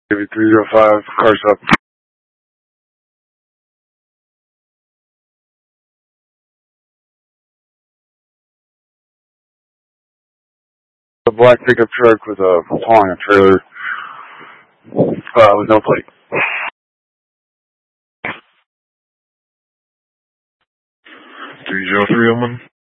Maybe 305, car's up. A black pickup truck with a hauling a trailer with no plate. 303